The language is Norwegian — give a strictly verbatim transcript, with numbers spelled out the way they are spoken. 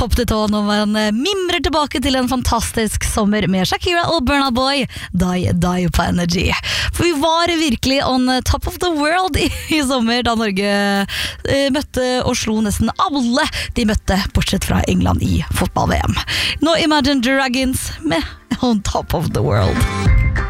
opp til tå når man mimrer tilbake til en fantastisk sommer med Shakira og Burna Boy, Die Die på Energy. For vi var virkelig on top of the world i, i sommer da Norge eh, møtte og slo nesten alle de møtte, bortsett fra England i fotball-V M. Nå Imagine Dragons med On Top of the World.